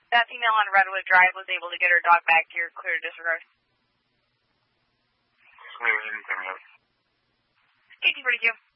That female on Redwood Drive was able to get her dog back to your clear disregard. Clear anything else? 1842.